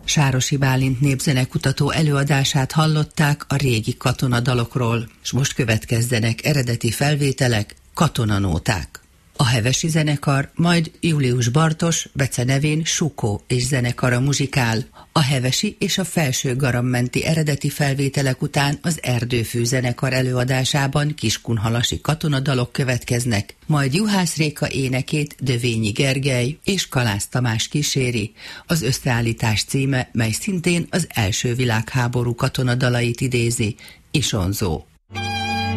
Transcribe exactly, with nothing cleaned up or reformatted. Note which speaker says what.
Speaker 1: Sárosi Bálint népzenekutató előadását hallották a régi katonadalokról, és most következzenek eredeti felvételek, katonanóták. A Hevesi zenekar, majd Julius Bartos, becenevén Sukó és zenekara muzsikál. A Hevesi és a Felső Garam-menti eredeti felvételek után az Erdőfű zenekar előadásában kiskunhalasi katonadalok következnek, majd Juhász Réka énekét Dövényi Gergely és Kalász Tamás kíséri. Az összeállítás címe, mely szintén az első világháború katonadalait idézi, Isonzó.